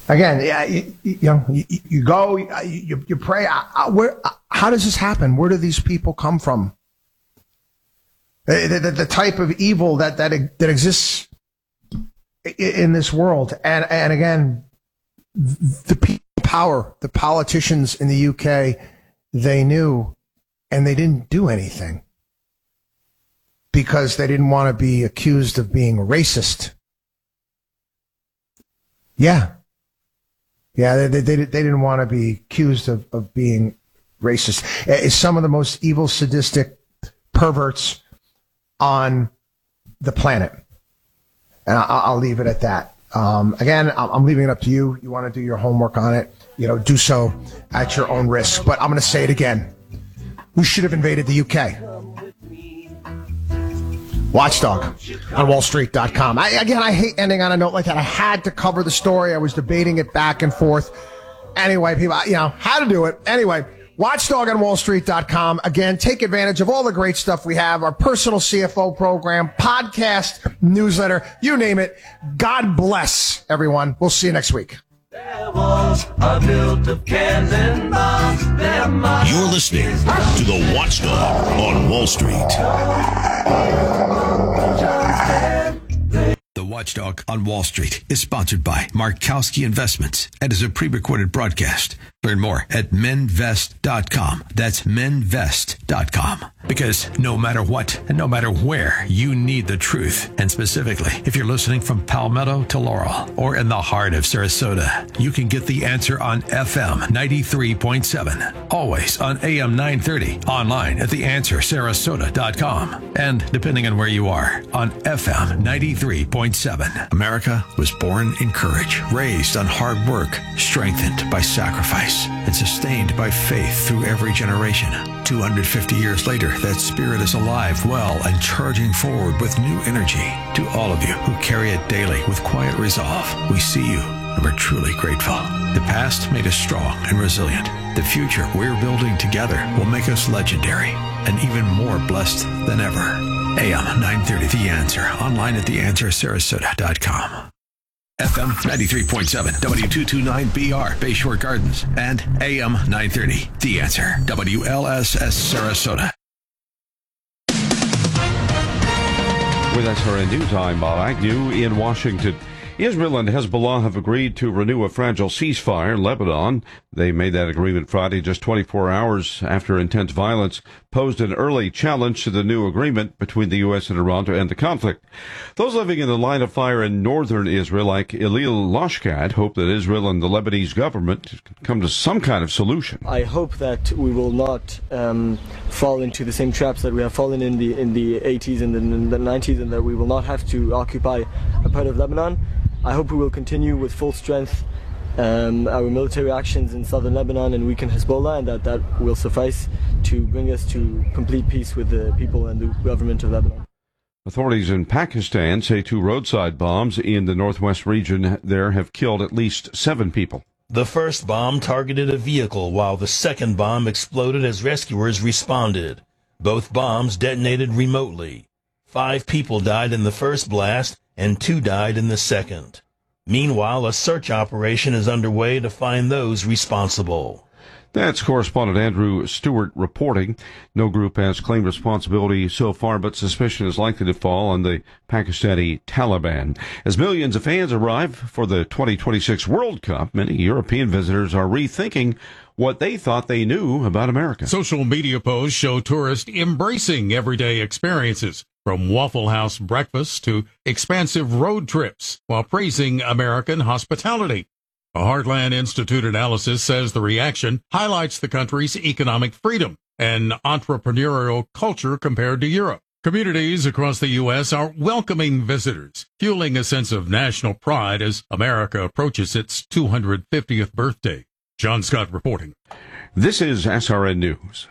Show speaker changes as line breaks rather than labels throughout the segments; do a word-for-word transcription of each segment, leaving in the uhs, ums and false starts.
Again, yeah, you, you know, you, you go, you, you pray. Where, how does this happen? Where do these people come from? The, the, the type of evil that, that, that exists in this world. And, and again, the people in power, the politicians in the U K, they knew and they didn't do anything because they didn't want to be accused of being racist. Yeah. Yeah, they, they, they didn't want to be accused of, of being racist. It's some of the most evil, sadistic perverts on the planet. And I'll, I'll leave it at that. Um, again, I'm leaving it up to you. You want to do your homework on it, you know, do so at your own risk. But I'm going to say it again. We should have invaded the U K. Watchdog on wall street dot com. I, again, I hate ending on a note like that. I had to cover the story. I was debating it back and forth. Anyway, people, you know, how to do it. Anyway, watchdog on wall street dot com. Again, take advantage of all the great stuff we have. Our personal C F O program, podcast, newsletter, you name it. God bless everyone. We'll see you next week.
Their walls are built of cannonballs. You're listening to the Watchdog on Wall Street.
The Watchdog on Wall Street is sponsored by Markowski Investments and is a pre-recorded broadcast. Learn more at men vest dot com. That's men vest dot com. Because no matter what and no matter where, you need the truth. And specifically, if you're listening from Palmetto to Laurel or in the heart of Sarasota, you can get the answer on F M ninety-three point seven. Always on A M nine thirty. Online at the answer sarasota dot com. And depending on where you are, on F M ninety-three point seven. America was born in courage, raised on hard work, strengthened by sacrifice, and sustained by faith through every generation. two hundred fifty years later, that spirit is alive, well, and charging forward with new energy. To all of you who carry it daily with quiet resolve, we see you and we're truly grateful. The past made us strong and resilient. The future we're building together will make us legendary and even more blessed than ever. A M nine thirty, The Answer. Online at the answer sarasota dot com. F M ninety-three point seven, W two twenty-nine B R, Bayshore Gardens, and A M nine thirty, The Answer, W L S S Sarasota.
With S R N News, I'm Bob Agnew in Washington. Israel and Hezbollah have agreed to renew a fragile ceasefire in Lebanon. They made that agreement Friday, just twenty-four hours after intense violence posed an early challenge to the new agreement between the U S and Iran to end the conflict. Those living in the line of fire in northern Israel, like Elil Lashkat, hope that Israel and the Lebanese government come to some kind of solution.
I hope that we will not um, fall into the same traps that we have fallen in the in the eighties and in the nineties, and that we will not have to occupy a part of Lebanon. I hope we will continue with full strength um, our military actions in southern Lebanon and weaken Hezbollah, and that that will suffice to bring us to complete peace with the people and the government of Lebanon.
Authorities in Pakistan say two roadside bombs in the northwest region there have killed at least seven people.
The first bomb targeted a vehicle, while the second bomb exploded as rescuers responded. Both bombs detonated remotely. Five people died in the first blast, and two died in the second. Meanwhile, a search operation is underway to find those responsible.
That's correspondent Andrew Stewart reporting. No group has claimed responsibility so far, but suspicion is likely to fall on the Pakistani Taliban. As millions of fans arrive for the twenty twenty-six World Cup, many European visitors are rethinking what they thought they knew about America.
Social media posts show tourists embracing everyday experiences, from Waffle House breakfast to expansive road trips, while praising American hospitality. A Heartland Institute analysis says the reaction highlights the country's economic freedom and entrepreneurial culture compared to Europe. Communities across the U S are welcoming visitors, fueling a sense of national pride as America approaches its two hundred fiftieth birthday. John Scott reporting.
This is S R N News.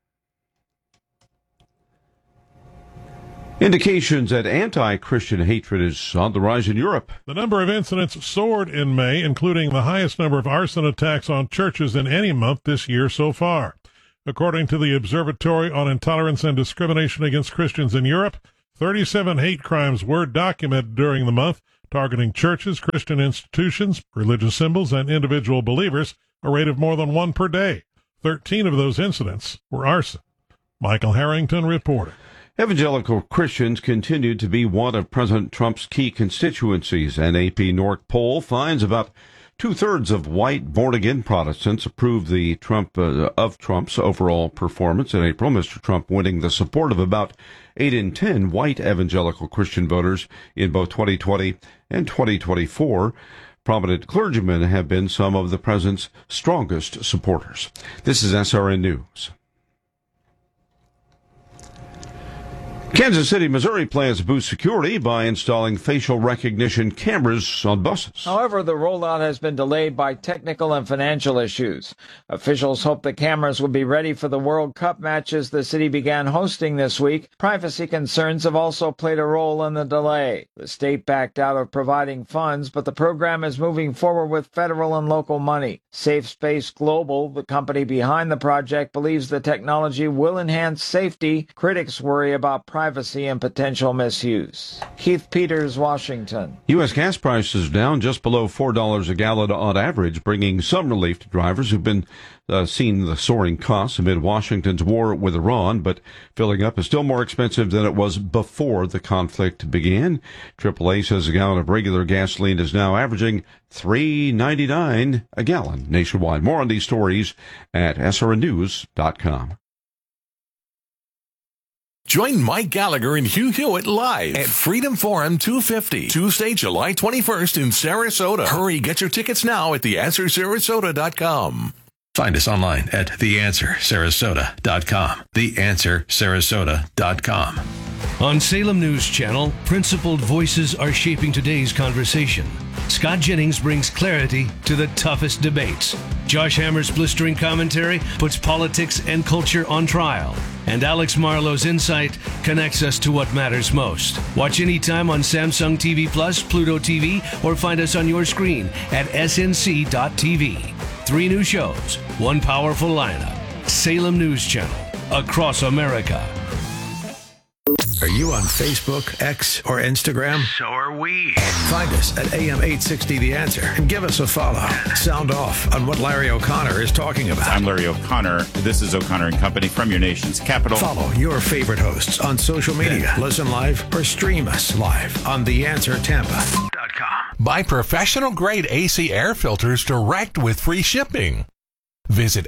Indications that anti-Christian hatred is on the rise in Europe.
The number of incidents soared in May, including the highest number of arson attacks on churches in any month this year so far. According to the Observatory on Intolerance and Discrimination Against Christians in Europe, thirty-seven hate crimes were documented during the month, targeting churches, Christian institutions, religious symbols, and individual believers, a rate of more than one per day. Thirteen of those incidents were arson. Michael Harrington reported.
Evangelical Christians continued to be one of President Trump's key constituencies. An A P North poll finds about two-thirds of white born-again Protestants approved the Trump uh, of Trump's overall performance in April, Mister Trump winning the support of about eight in ten white evangelical Christian voters in both twenty twenty and twenty twenty-four. Prominent clergymen have been some of the president's strongest supporters. This is S R N News. Kansas City, Missouri plans to boost security by installing facial recognition cameras on buses.
However, the rollout has been delayed by technical and financial issues. Officials hope the cameras will be ready for the World Cup matches the city began hosting this week. Privacy concerns have also played a role in the delay. The state backed out of providing funds, but the program is moving forward with federal and local money. Safe Space Global, the company behind the project, believes the technology will enhance safety. Critics worry about privacy. privacy and potential misuse. Keith Peters, Washington.
U S gas prices down just below four dollars a gallon on average, bringing some relief to drivers who've been uh, seeing the soaring costs amid Washington's war with Iran, but filling up is still more expensive than it was before the conflict began. triple A says a gallon of regular gasoline is now averaging three ninety-nine a gallon nationwide. More on these stories at S R N news dot com.
Join Mike Gallagher and Hugh Hewitt live at Freedom Forum two fifty, Tuesday, July twenty-first in Sarasota. Hurry, get your tickets now at the answer sarasota dot com.
Find us online at the answer sarasota dot com. the answer sarasota dot com.
On Salem News Channel, principled voices are shaping today's conversation. Scott Jennings brings clarity to the toughest debates. Josh Hammer's blistering commentary puts politics and culture on trial. And Alex Marlowe's insight connects us to what matters most. Watch anytime on Samsung T V Plus, Pluto T V, or find us on your screen at S N C dot T V. Three new shows, one powerful lineup. Salem News Channel, across America.
Are you on Facebook, X, or Instagram?
So are we.
Find us at A M eight sixty The Answer and give us a follow. Sound off on what Larry O'Connor is talking about.
I'm Larry O'Connor. This is O'Connor and Company from your nation's capital.
Follow your favorite hosts on social media. Listen live or stream us live on the answer tampa dot com.
Buy professional-grade A C air filters direct with free shipping. Visit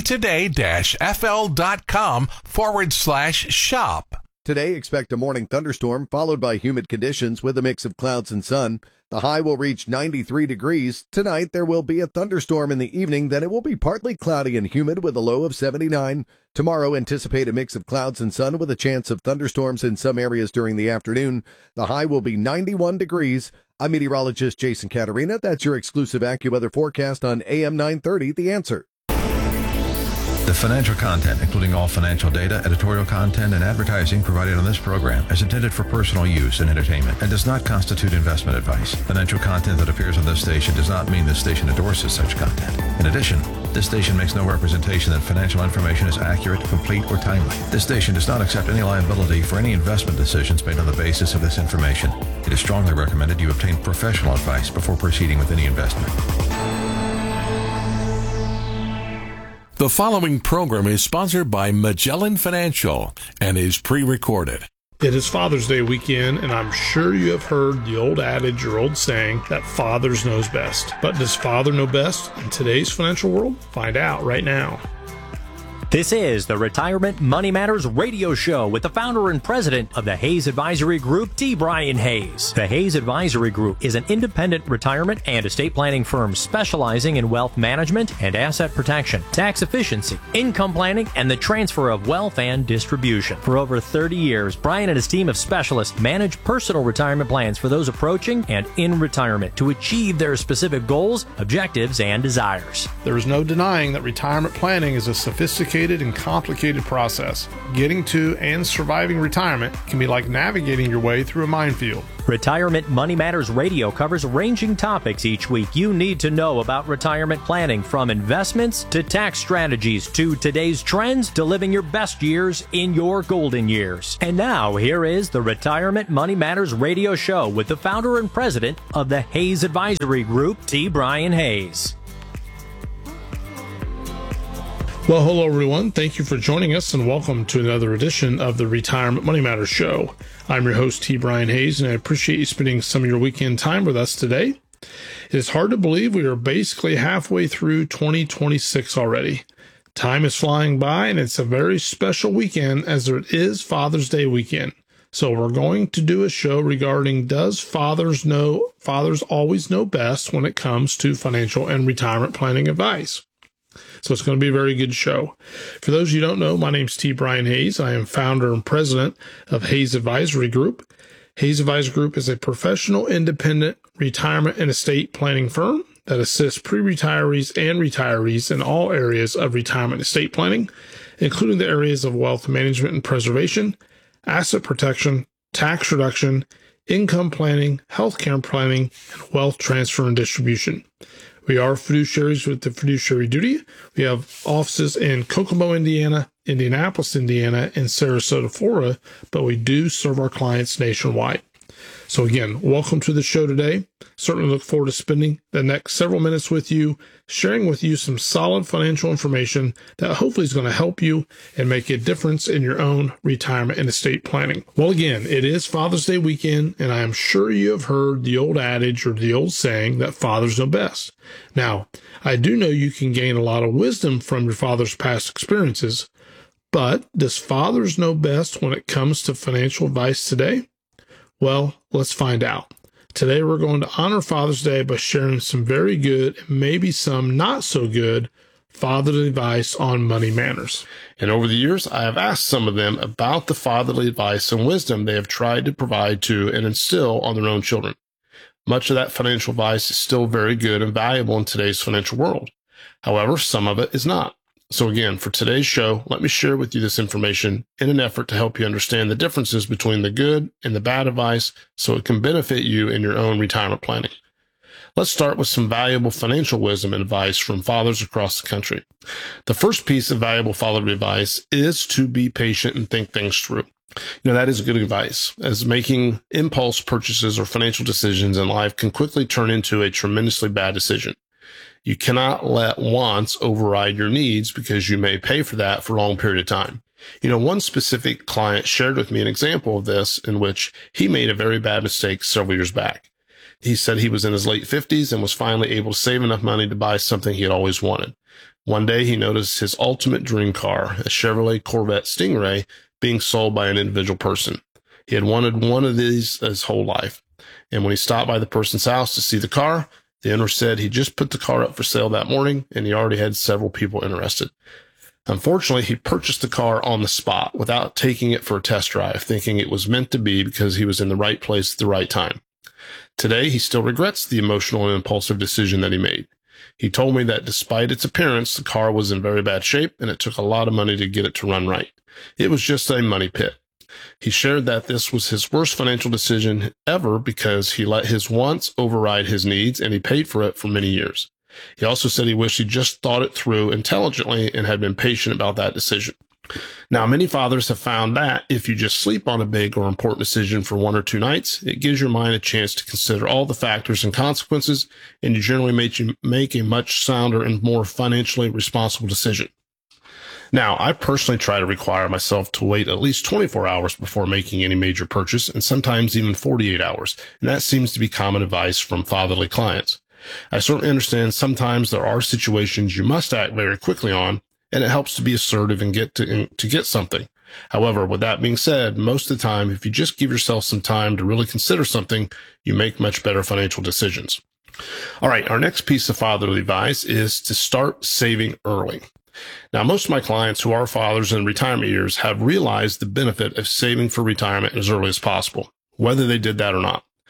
actoday-fl.com forward slash shop.
Today, expect a morning thunderstorm followed by humid conditions with a mix of clouds and sun. The high will reach ninety-three degrees. Tonight, there will be a thunderstorm in the evening. Then it will be partly cloudy and humid with a low of seventy-nine. Tomorrow, anticipate a mix of clouds and sun with a chance of thunderstorms in some areas during the afternoon. The high will be ninety-one degrees. I'm meteorologist Jason Caterina. That's your exclusive AccuWeather forecast on A M nine thirty, The Answer.
The financial content, including all financial data, editorial content, and advertising provided on this program is intended for personal use and entertainment and does not constitute investment advice. Financial content that appears on this station does not mean this station endorses such content. In addition, this station makes no representation that financial information is accurate, complete, or timely. This station does not accept any liability for any investment decisions made on the basis of this information. It is strongly recommended you obtain professional advice before proceeding with any investment.
The following program is sponsored by Magellan Financial and is pre-recorded.
It is Father's Day weekend, and I'm sure you have heard the old adage or old saying that fathers knows best. But does father know best in today's financial world? Find out right now.
This is the Retirement Money Matters radio show with the founder and president of the Hayes Advisory Group, T. Brian Hayes. The Hayes Advisory Group is an independent retirement and estate planning firm specializing in wealth management and asset protection, tax efficiency, income planning, and the transfer of wealth and distribution. For over thirty years, Brian and his team of specialists manage personal retirement plans for those approaching and in retirement to achieve their specific goals, objectives, and desires.
There is no denying that retirement planning is a sophisticated complicated and complicated process. Getting to and surviving retirement can be like navigating your way through a minefield.
Retirement Money Matters Radio covers ranging topics each week you need to know about retirement planning, from investments to tax strategies to today's trends to living your best years in your golden years. And now, here is the Retirement Money Matters Radio Show with the founder and president of the Hayes Advisory Group, T. Brian Hayes.
Well, hello, everyone. Thank you for joining us, and welcome to another edition of the Retirement Money Matters Show. I'm your host, T. Brian Hayes, and I appreciate you spending some of your weekend time with us today. It is hard to believe we are basically halfway through twenty twenty-six already. Time is flying by, and it's a very special weekend as it is Father's Day weekend. So we're going to do a show regarding, does fathers know, fathers always know best when it comes to financial and retirement planning advice? So it's going to be a very good show. For those of you who don't know, my name's T. Brian Hayes. I am founder and president of Hayes Advisory Group. Hayes Advisory Group is a professional, independent retirement and estate planning firm that assists pre-retirees and retirees in all areas of retirement and estate planning, including the areas of wealth management and preservation, asset protection, tax reduction, income planning, healthcare planning, and wealth transfer and distribution. We are fiduciaries with the fiduciary duty. We have offices in Kokomo, Indiana, Indianapolis, Indiana, and Sarasota, Florida, but we do serve our clients nationwide. So again, welcome to the show today. Certainly look forward to spending the next several minutes with you, sharing with you some solid financial information that hopefully is going to help you and make a difference in your own retirement and estate planning. Well, again, it is Father's Day weekend, and I am sure you have heard the old adage or the old saying that fathers know best. Now, I do know you can gain a lot of wisdom from your father's past experiences, but does fathers know best when it comes to financial advice today? Well, let's find out. Today, we're going to honor Father's Day by sharing some very good and maybe some not so good fatherly advice on money manners. And over the years, I have asked some of them about the fatherly advice and wisdom they have tried to provide to and instill on their own children. Much of that financial advice is still very good and valuable in today's financial world. However, some of it is not. So again, for today's show, let me share with you this information in an effort to help you understand the differences between the good and the bad advice so it can benefit you in your own retirement planning. Let's start with some valuable financial wisdom and advice from fathers across the country. The first piece of valuable fatherly advice is to be patient and think things through. You know, that is good advice, as making impulse purchases or financial decisions in life can quickly turn into a tremendously bad decision. You cannot let wants override your needs because you may pay for that for a long period of time. You know, one specific client shared with me an example of this in which he made a very bad mistake several years back. He said he was in his late fifties and was finally able to save enough money to buy something he had always wanted. One day he noticed his ultimate dream car, a Chevrolet Corvette Stingray, being sold by an individual person. He had wanted one of these his whole life. And when he stopped by the person's house to see the car, the owner said he just put the car up for sale that morning and he already had several people interested. Unfortunately, he purchased the car on the spot without taking it for a test drive, thinking it was meant to be because he was in the right place at the right time. Today, he still regrets the emotional and impulsive decision that he made. He told me that despite its appearance, the car was in very bad shape and it took a lot of money to get it to run right. It was just a money pit. He shared that this was his worst financial decision ever because he let his wants override his needs and he paid for it for many years. He also said he wished he just thought it through intelligently and had been patient about that decision. Now, many fathers have found that if you just sleep on a big or important decision for one or two nights, it gives your mind a chance to consider all the factors and consequences, and you generally make, you make a much sounder and more financially responsible decision. Now, I personally try to require myself to wait at least twenty-four hours before making any major purchase, and sometimes even forty-eight hours, and that seems to be common advice from fatherly clients. I certainly understand sometimes there are situations you must act very quickly on, and it helps to be assertive and get to, to get something. However, with that being said, most of the time, if you just give yourself some time to really consider something, you make much better financial decisions. All right, our next piece of fatherly advice is to start saving early. Now, most of my clients who are fathers in retirement years have realized the benefit of saving for retirement as early as possible, whether they did that or not.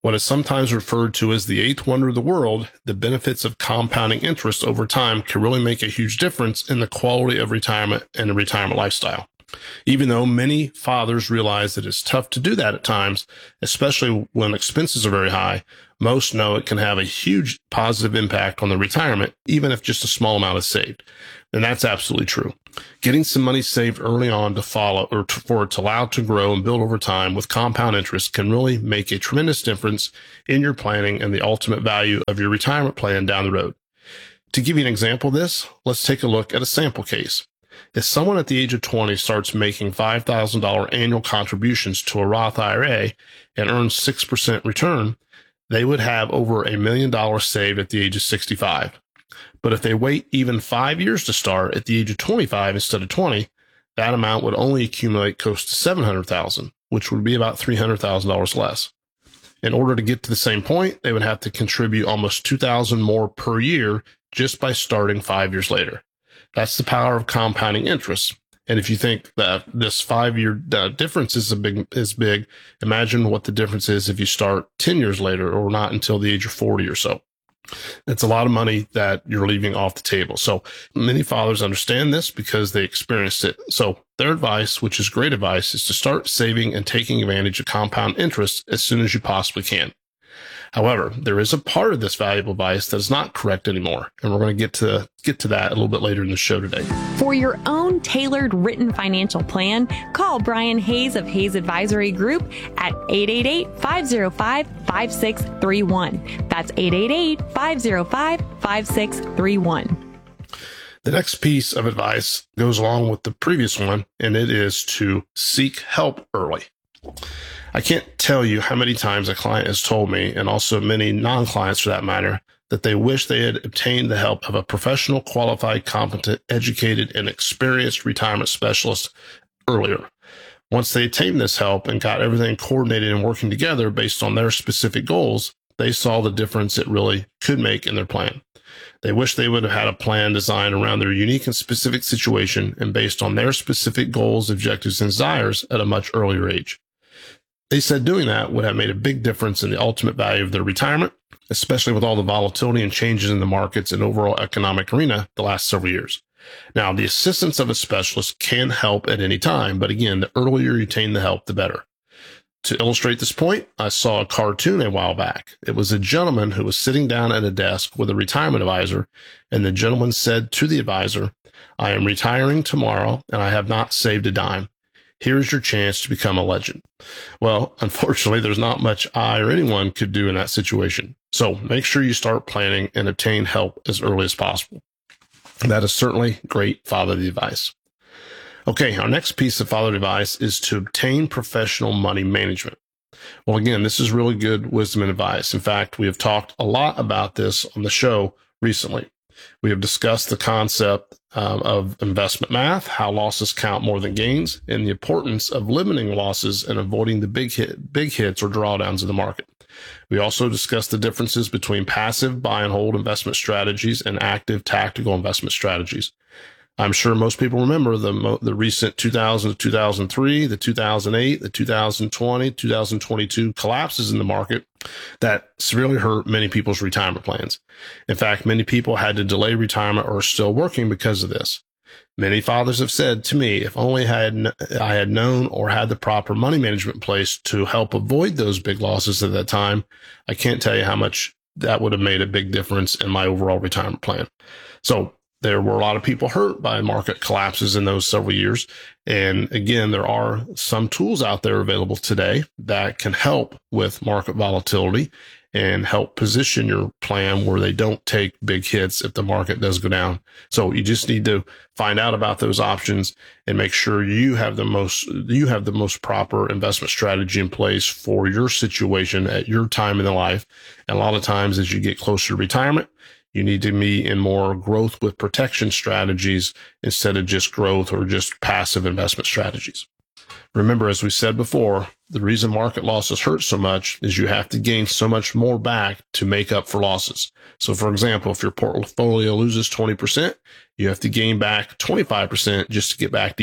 What is sometimes referred to as the eighth wonder of the world, the benefits of compounding interest over time can really make a huge difference in the quality of retirement and the retirement lifestyle. Even though many fathers realize that it's tough to do that at times, especially when expenses are very high, most know it can have a huge positive impact on the retirement, even if just a small amount is saved. And that's absolutely true. Getting some money saved early on to follow or to, for it to allow to grow and build over time with compound interest can really make a tremendous difference in your planning and the ultimate value of your retirement plan down the road. To give you an example of this, let's take a look at a sample case. If someone at the age of twenty starts making five thousand dollars annual contributions to a Roth I R A and earns six percent return, they would have over a million dollars saved at the age of sixty-five. But if they wait even five years to start at the age of twenty-five instead of twenty, that amount would only accumulate close to seven hundred thousand dollars, which would be about three hundred thousand dollars less. In order to get to the same point, they would have to contribute almost two thousand dollars more per year just by starting five years later. That's the power of compounding interest. And if you think that this five-year uh, difference is a big is big, imagine what the difference is if you start ten years later or not until the age of forty or so. It's a lot of money that you're leaving off the table. So many fathers understand this because they experienced it. So their advice, which is great advice, is to start saving and taking advantage of compound interest as soon as you possibly can. However, there is a part of this valuable advice that is not correct anymore, and we're going to get to get to that a little bit later in the show today.
For your own tailored written financial plan, call Brian Hayes of Hayes Advisory Group at eight eight eight, five oh five, five six three one. That's eight eight eight, five oh five, five six three one.
The next piece of advice goes along with the previous one, and it is to seek help early. I can't tell you how many times a client has told me, and also many non-clients for that matter, that they wish they had obtained the help of a professional, qualified, competent, educated, and experienced retirement specialist earlier. Once they attained this help and got everything coordinated and working together based on their specific goals, they saw the difference it really could make in their plan. They wish they would have had a plan designed around their unique and specific situation and based on their specific goals, objectives, and desires at a much earlier age. They said doing that would have made a big difference in the ultimate value of their retirement, especially with all the volatility and changes in the markets and overall economic arena the last several years. Now, the assistance of a specialist can help at any time, but again, the earlier you attain the help, the better. To illustrate this point, I saw a cartoon a while back. It was a gentleman who was sitting down at a desk with a retirement advisor, and the gentleman said to the advisor, "I am retiring tomorrow, and I have not saved a dime. Here's your chance to become a legend." Well, unfortunately, there's not much I or anyone could do in that situation. So make sure you start planning and obtain help as early as possible. That is certainly great fatherly advice. Okay, our next piece of fatherly advice is to obtain professional money management. Well, again, this is really good wisdom and advice. In fact, we have talked a lot about this on the show recently. We have discussed the concept um, of investment math, how losses count more than gains, and the importance of limiting losses and avoiding the big hit, big hits or drawdowns in the market. We also discussed the differences between passive buy and hold investment strategies and active tactical investment strategies. I'm sure most people remember the mo- the recent two thousand to two thousand three, the two thousand eight, the two thousand twenty, two thousand twenty-two collapses in the market that severely hurt many people's retirement plans. In fact, many people had to delay retirement or are still working because of this. Many fathers have said to me, if only I had, I had known or had the proper money management in place to help avoid those big losses at that time, I can't tell you how much that would have made a big difference in my overall retirement plan. So there were a lot of people hurt by market collapses in those several years. And again, there are some tools out there available today that can help with market volatility and help position your plan where they don't take big hits if the market does go down. So you just need to find out about those options and make sure you have the most, you have the most proper investment strategy in place for your situation at your time in the life. And a lot of times as you get closer to retirement, you need to be in more growth with protection strategies instead of just growth or just passive investment strategies. Remember, as we said before, the reason market losses hurt so much is you have to gain so much more back to make up for losses. So, for example, if your portfolio loses twenty percent, you have to gain back twenty-five percent just to get back to even.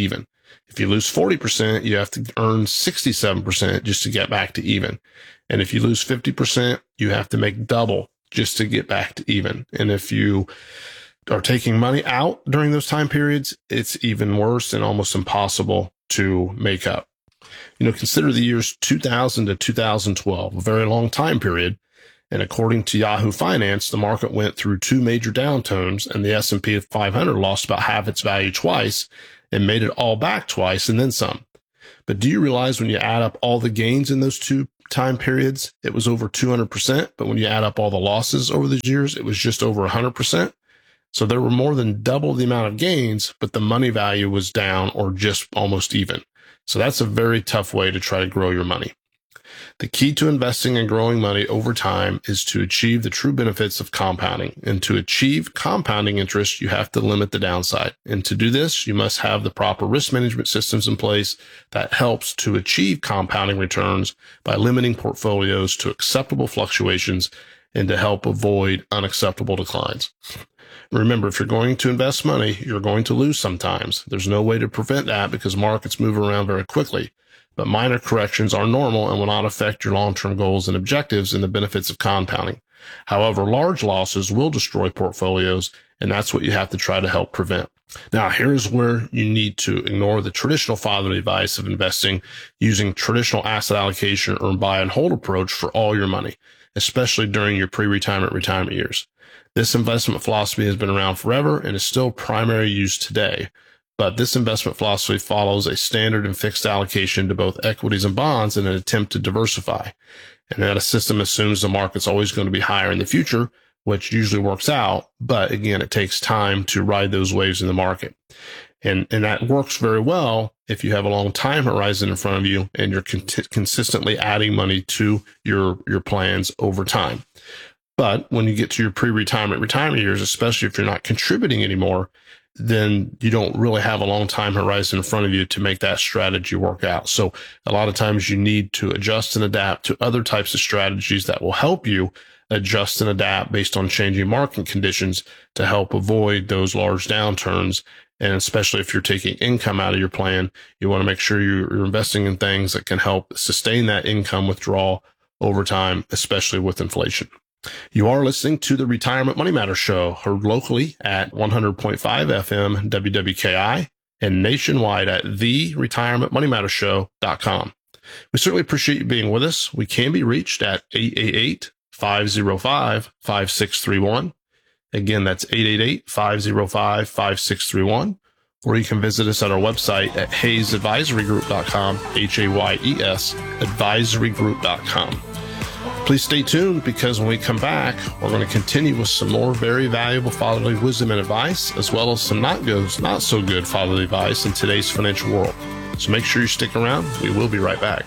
If you lose forty percent, you have to earn sixty-seven percent just to get back to even. And if you lose fifty percent, you have to make double just to get back to even. And if you are taking money out during those time periods, it's even worse and almost impossible to make up. You know, consider the years two thousand to two thousand twelve, a very long time period. And according to Yahoo Finance, the market went through two major downturns, and the S and P five hundred lost about half its value twice and made it all back twice and then some. But do you realize when you add up all the gains in those two time periods, it was over two hundred percent. But when you add up all the losses over those years, it was just over one hundred percent. So there were more than double the amount of gains, but the money value was down or just almost even. So that's a very tough way to try to grow your money. The key to investing and growing money over time is to achieve the true benefits of compounding. And to achieve compounding interest, you have to limit the downside. And to do this, you must have the proper risk management systems in place that helps to achieve compounding returns by limiting portfolios to acceptable fluctuations and to help avoid unacceptable declines. Remember, if you're going to invest money, you're going to lose sometimes. There's no way to prevent that because markets move around very quickly. But minor corrections are normal and will not affect your long-term goals and objectives and the benefits of compounding. However, large losses will destroy portfolios, and that's what you have to try to help prevent. Now, here's where you need to ignore the traditional fatherly advice of investing using traditional asset allocation or buy and hold approach for all your money, especially during your pre-retirement retirement years. This investment philosophy has been around forever and is still primary use today. But this investment philosophy follows a standard and fixed allocation to both equities and bonds in an attempt to diversify. And that a system assumes the market's always going to be higher in the future, which usually works out. But again, it takes time to ride those waves in the market. And, and that works very well if you have a long time horizon in front of you and you're con- consistently adding money to your, your plans over time. But when you get to your pre-retirement retirement years, especially if you're not contributing anymore, then you don't really have a long time horizon in front of you to make that strategy work out. So a lot of times you need to adjust and adapt to other types of strategies that will help you adjust and adapt based on changing market conditions to help avoid those large downturns. And especially if you're taking income out of your plan, you want to make sure you're investing in things that can help sustain that income withdrawal over time, especially with inflation. You are listening to the Retirement Money Matters Show, heard locally at one hundred point five F M W W K I and nationwide at the retirement money matters show dot com. We certainly appreciate you being with us. We can be reached at eight eight eight, five oh five, five six three one. Again, that's eight eight eight, five oh five, five six three one. Or you can visit us at our website at hayes advisory group dot com, H A Y E S, advisory group dot com. Please stay tuned because when we come back, we're going to continue with some more very valuable fatherly wisdom and advice, as well as some not good, not so good fatherly advice in today's financial world. So make sure you stick around. We will be right back.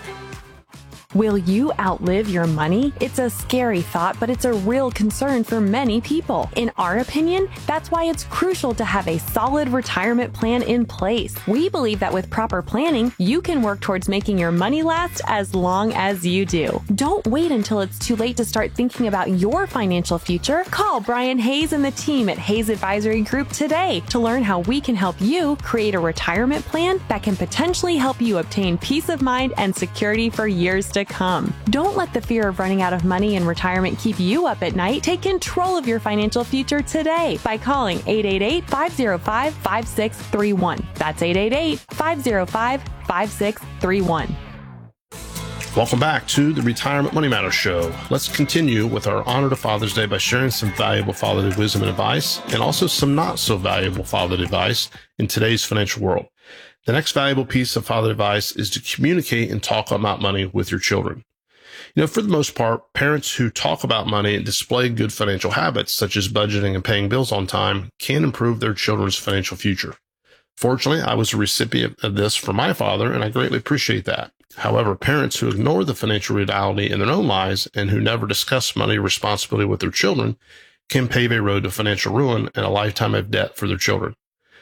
Will you outlive your money? It's a scary thought, but it's a real concern for many people. In our opinion, that's why it's crucial to have a solid retirement plan in place. We believe that with proper planning, you can work towards making your money last as long as you do. Don't wait until it's too late to start thinking about your financial future. Call Brian Hayes and the team at Hayes Advisory Group today to learn how we can help you create a retirement plan that can potentially help you obtain peace of mind and security for years to come. Don't let the fear of running out of money in retirement keep you up at night. Take control of your financial future today by calling eight eight eight, five oh five, five six three one. That's eight eight eight, five oh five, five six three one.
Welcome back to the Retirement Money Matters Show. Let's continue with our honor to Father's Day by sharing some valuable fatherly wisdom and advice, and also some not so valuable fatherly advice in today's financial world. The next valuable piece of fatherly advice is to communicate and talk about money with your children. You know, for the most part, parents who talk about money and display good financial habits, such as budgeting and paying bills on time, can improve their children's financial future. Fortunately, I was a recipient of this from my father, and I greatly appreciate that. However, parents who ignore the financial reality in their own lives and who never discuss money responsibility with their children can pave a road to financial ruin and a lifetime of debt for their children.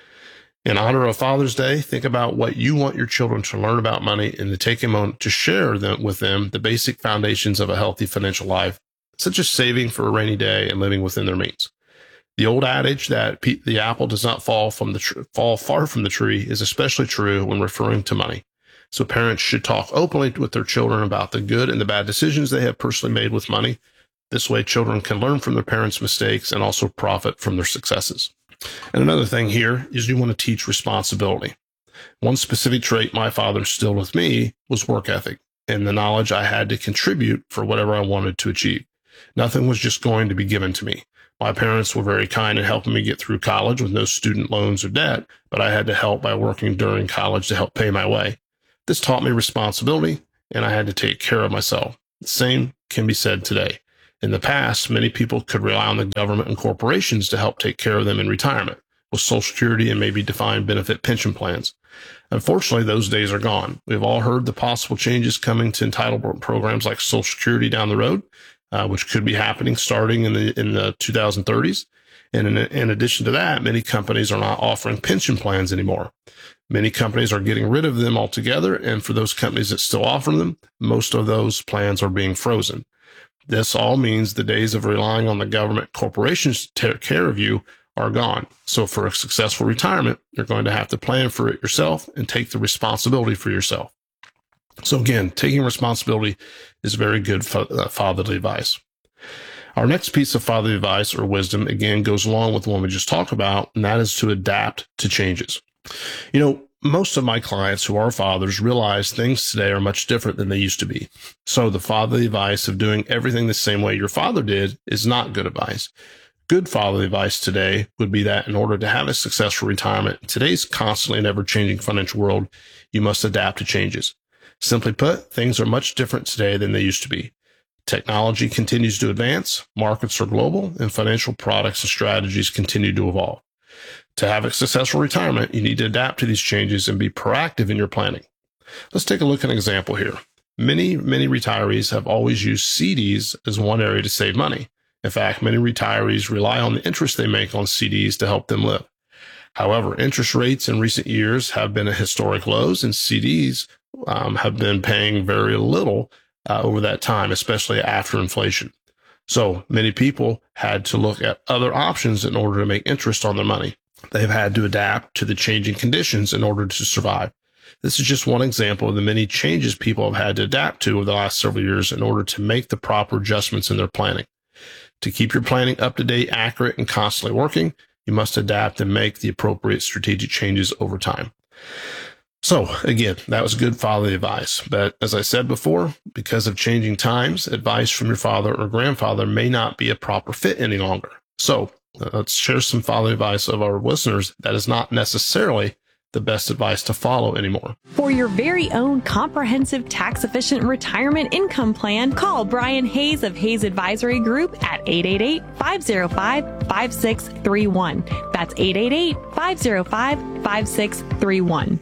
In honor of Father's Day, think about what you want your children to learn about money and to take a moment to share them with them the basic foundations of a healthy financial life, such as saving for a rainy day and living within their means. The old adage that pe- the apple does not fall from the tr- fall far from the tree is especially true when referring to money. So parents should talk openly with their children about the good and the bad decisions they have personally made with money. This way, children can learn from their parents' mistakes and also profit from their successes. And another thing here is you want to teach responsibility. One specific trait my father instilled with me was work ethic and the knowledge I had to contribute for whatever I wanted to achieve. Nothing was just going to be given to me. My parents were very kind in helping me get through college with no student loans or debt, but I had to help by working during college to help pay my way. This taught me responsibility, and I had to take care of myself. The same can be said today. In the past, many people could rely on the government and corporations to help take care of them in retirement, with Social Security and maybe defined benefit pension plans. Unfortunately, those days are gone. We've all heard the possible changes coming to entitlement programs like Social Security down the road, uh, which could be happening starting in the in the twenty thirties. And in, in addition to that, many companies are not offering pension plans anymore. Many companies are getting rid of them altogether, and for those companies that still offer them, most of those plans are being frozen. This all means the days of relying on the government corporations to take care of you are gone. So for a successful retirement, you're going to have to plan for it yourself and take the responsibility for yourself. So again, taking responsibility is very good fatherly advice. Our next piece of fatherly advice or wisdom, again, goes along with the one we just talked about, and that is to adapt to changes. You know, most of my clients who are fathers realize things today are much different than they used to be. So the fatherly advice of doing everything the same way your father did is not good advice. Good fatherly advice today would be that in order to have a successful retirement in today's constantly and ever-changing financial world, you must adapt to changes. Simply put, things are much different today than they used to be. Technology continues to advance, markets are global, and financial products and strategies continue to evolve. To have a successful retirement, you need to adapt to these changes and be proactive in your planning. Let's take a look at an example here. Many, many retirees have always used C Ds as one area to save money. In fact, many retirees rely on the interest they make on C Ds to help them live. However, interest rates in recent years have been at historic lows, and C Ds um, have been paying very little uh, over that time, especially after inflation. So many people had to look at other options in order to make interest on their money. They've had to adapt to the changing conditions in order to survive. This is just one example of the many changes people have had to adapt to over the last several years in order to make the proper adjustments in their planning. To keep your planning up to date, accurate, and constantly working, you must adapt and make the appropriate strategic changes over time. So again, that was good fatherly advice. But as I said before, because of changing times, advice from your father or grandfather may not be a proper fit any longer. So uh, let's share some fatherly advice of our listeners that is not necessarily the best advice to follow anymore.
For your very own comprehensive tax-efficient retirement income plan, call Brian Hayes of Hayes Advisory Group at eight eight eight, five oh five, five six three one. That's eight eight eight, five oh five, five six three one.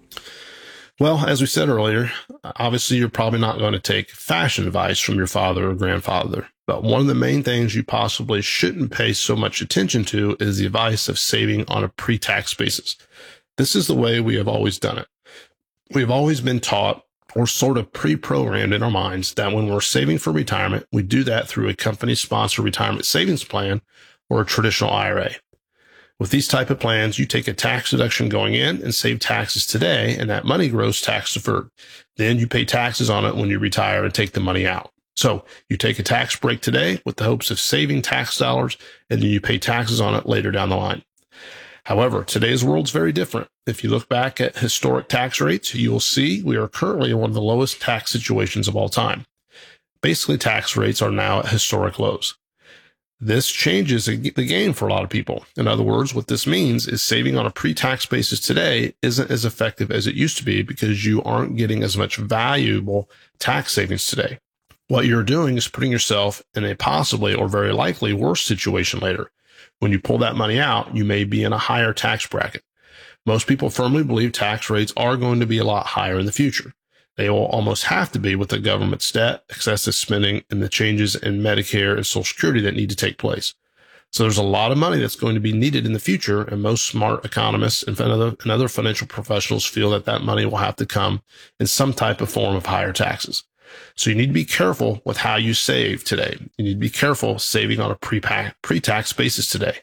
Well, as we said earlier, obviously you're probably not going to take fashion advice from your father or grandfather. But one of the main things you possibly shouldn't pay so much attention to is the advice of saving on a pre-tax basis. This is the way we have always done it. We have always been taught or sort of pre-programmed in our minds that when we're saving for retirement, we do that through a company-sponsored retirement savings plan or a traditional I R A. With these type of plans, you take a tax deduction going in and save taxes today, and that money grows tax deferred. Then you pay taxes on it when you retire and take the money out. So you take a tax break today with the hopes of saving tax dollars, and then you pay taxes on it later down the line. However, today's world's very different. If you look back at historic tax rates, you will see we are currently in one of the lowest tax situations of all time. Basically, tax rates are now at historic lows. This changes the game for a lot of people. In other words, what this means is saving on a pre-tax basis today isn't as effective as it used to be because you aren't getting as much valuable tax savings today. What you're doing is putting yourself in a possibly or very likely worse situation later. When you pull that money out, you may be in a higher tax bracket. Most people firmly believe tax rates are going to be a lot higher in the future. They will almost have to be with the government's debt, excessive spending, and the changes in Medicare and Social Security that need to take place. So there's a lot of money that's going to be needed in the future, and most smart economists and other, and other financial professionals feel that that money will have to come in some type of form of higher taxes. So you need to be careful with how you save today. You need to be careful saving on a pre-tax basis today.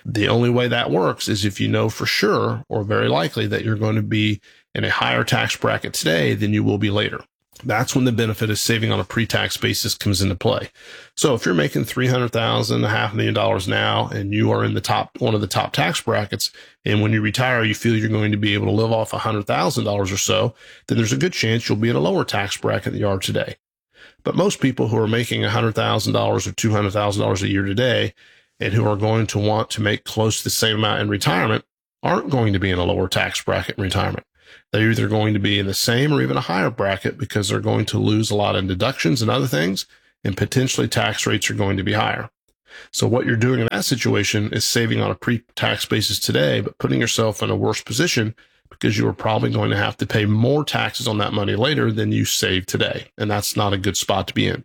The only way that works is if you know for sure or very likely that you're going to be in a higher tax bracket today than you will be later. That's when the benefit of saving on a pre-tax basis comes into play. So if you're making three hundred thousand dollars, a half a million dollars now, and you are in the top, one of the top tax brackets, and when you retire, you feel you're going to be able to live off one hundred thousand dollars or so, then there's a good chance you'll be in a lower tax bracket than you are today. But most people who are making one hundred thousand dollars or two hundred thousand dollars a year today, and who are going to want to make close to the same amount in retirement, aren't going to be in a lower tax bracket in retirement. They're either going to be in the same or even a higher bracket because they're going to lose a lot in deductions and other things, and potentially tax rates are going to be higher. So what you're doing in that situation is saving on a pre-tax basis today, but putting yourself in a worse position because you are probably going to have to pay more taxes on that money later than you saved today. And that's not a good spot to be in.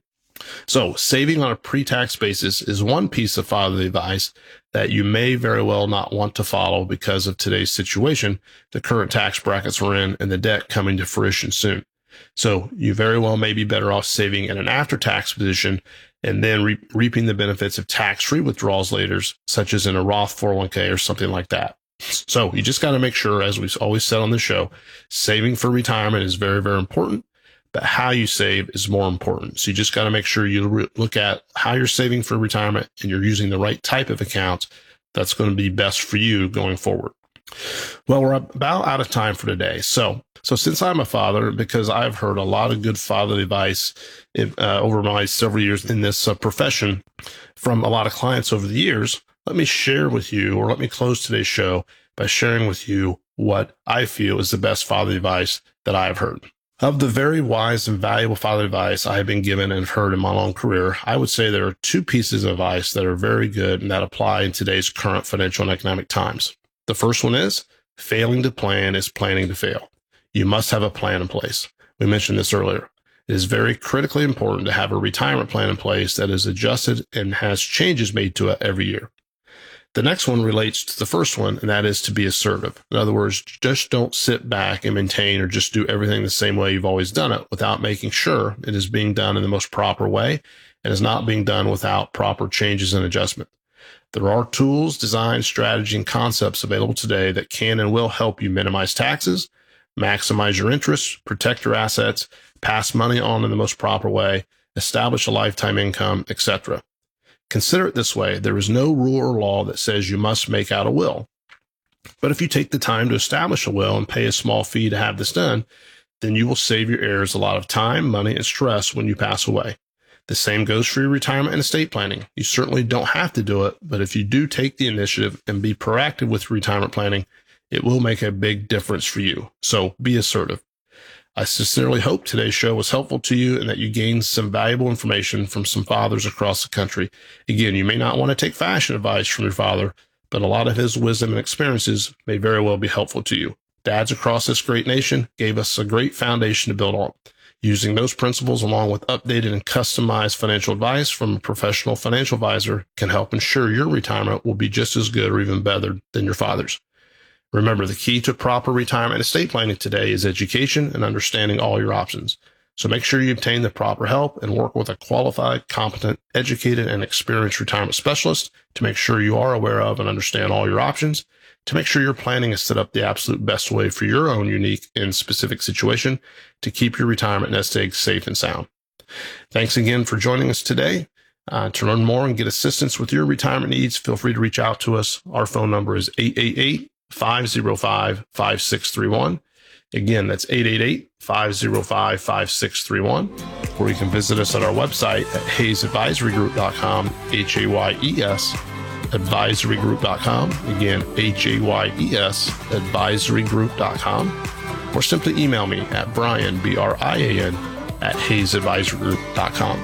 So saving on a pre-tax basis is one piece of fatherly advice that you may very well not want to follow because of today's situation, the current tax brackets we're in, and the debt coming to fruition soon. So you very well may be better off saving in an after-tax position and then re- reaping the benefits of tax-free withdrawals later, such as in a Roth four oh one k or something like that. So you just got to make sure, as we've always said on the show, saving for retirement is very, very important. But how you save is more important. So you just got to make sure you re- look at how you're saving for retirement and you're using the right type of account that's going to be best for you going forward. Well, we're about out of time for today. So, so since I'm a father, because I've heard a lot of good fatherly advice in, uh, over my several years in this uh, profession from a lot of clients over the years, let me share with you, or let me close today's show by sharing with you what I feel is the best fatherly advice that I've heard. Of the very wise and valuable fatherly advice I have been given and heard in my long career, I would say there are two pieces of advice that are very good and that apply in today's current financial and economic times. The first one is, failing to plan is planning to fail. You must have a plan in place. We mentioned this earlier. It is very critically important to have a retirement plan in place that is adjusted and has changes made to it every year. The next one relates to the first one, and that is to be assertive. In other words, just don't sit back and maintain or just do everything the same way you've always done it without making sure it is being done in the most proper way and is not being done without proper changes and adjustment. There are tools, design, strategy, and concepts available today that can and will help you minimize taxes, maximize your interests, protect your assets, pass money on in the most proper way, establish a lifetime income, et cetera. Consider it this way. There is no rule or law that says you must make out a will. But if you take the time to establish a will and pay a small fee to have this done, then you will save your heirs a lot of time, money, and stress when you pass away. The same goes for your retirement and estate planning. You certainly don't have to do it, but if you do take the initiative and be proactive with retirement planning, it will make a big difference for you. So be assertive. I sincerely hope today's show was helpful to you and that you gained some valuable information from some fathers across the country. Again, you may not want to take fashion advice from your father, but a lot of his wisdom and experiences may very well be helpful to you. Dads across this great nation gave us a great foundation to build on. Using those principles along with updated and customized financial advice from a professional financial advisor can help ensure your retirement will be just as good or even better than your father's. Remember, the key to proper retirement and estate planning today is education and understanding all your options. So make sure you obtain the proper help and work with a qualified, competent, educated, and experienced retirement specialist to make sure you are aware of and understand all your options, to make sure your planning is set up the absolute best way for your own unique and specific situation to keep your retirement nest egg safe and sound. Thanks again for joining us today. Uh, to learn more and get assistance with your retirement needs, feel free to reach out to us. Our phone number is eight eight eight, five oh five, five six three one. Again, that's eight eight eight, five oh five, five six three one. Or you can visit us at our website at hayes advisory group dot com, H A Y E S, advisory group dot com. Again, H A Y E S, advisory group dot com. Or simply email me at Brian, B R I A N, at hayes advisory group dot com.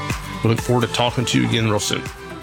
We look forward to talking to you again real soon.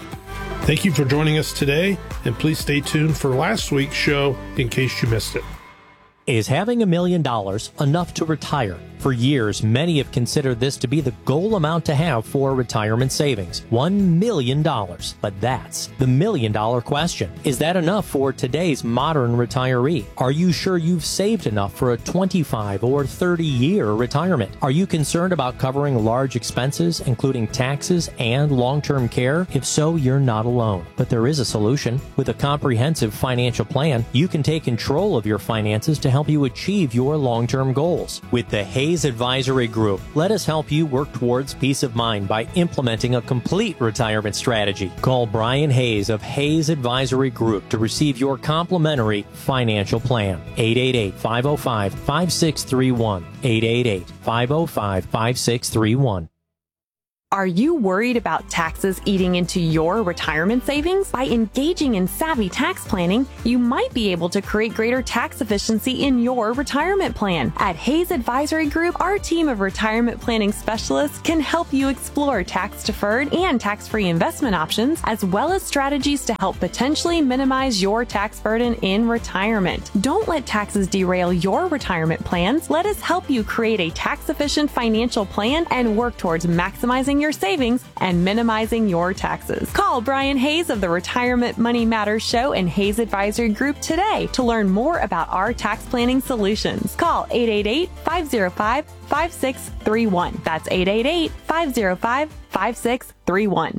Thank you for joining us today, and please stay tuned for last week's show in case you missed it.
Is having a million dollars enough to retire? For years, many have considered this to be the goal amount to have for retirement savings, one million dollars. But that's the million dollar question. Is that enough for today's modern retiree? Are you sure you've saved enough for a twenty-five or thirty year retirement? Are you concerned about covering large expenses, including taxes and long-term care? If so, you're not alone. But there is a solution. With a comprehensive financial plan, you can take control of your finances to help you achieve your long-term goals. With the Hayes Advisory Group, let us help you work towards peace of mind by implementing a complete retirement strategy. Call Brian Hayes of Hayes Advisory Group to receive your complimentary financial plan. eight eight eight, five oh five, five six three one. eight eight eight, five oh five, five six three one.
Are you worried about taxes eating into your retirement savings? By engaging in savvy tax planning, you might be able to create greater tax efficiency in your retirement plan. At Hayes Advisory Group, our team of retirement planning specialists can help you explore tax-deferred and tax-free investment options, as well as strategies to help potentially minimize your tax burden in retirement. Don't let taxes derail your retirement plans. Let us help you create a tax-efficient financial plan and work towards maximizing your savings and minimizing your taxes. Call Brian Hayes of the Retirement Money Matters Show and Hayes Advisory Group today to learn more about our tax planning solutions. Call eight eight eight, five oh five, five six three one. That's eight eight eight, five oh five, five six three one.